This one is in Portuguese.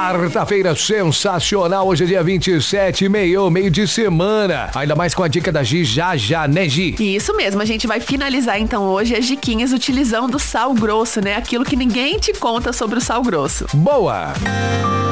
Quarta-feira sensacional, hoje é dia 27, meio de semana. Ainda mais com a dica da Gi, já, né, Gi? Isso mesmo, a gente vai finalizar então hoje as diquinhas utilizando o sal grosso, né? Aquilo que ninguém te conta sobre o sal grosso. Boa!